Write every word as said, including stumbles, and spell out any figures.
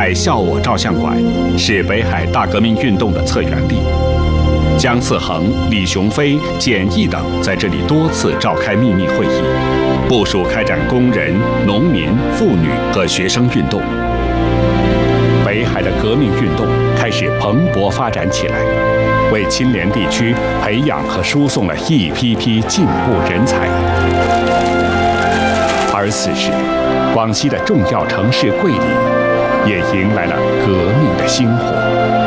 海孝我照相馆是北海大革命运动的策源地，姜次衡、李雄飞、简易等在这里多次召开秘密会议，部署开展工人、农民、妇女和学生运动。北海的革命运动开始蓬勃发展起来，为亲连地区培养和输送了一批批进步人才。而此时，广西的重要城市桂林也迎来了革命的星火。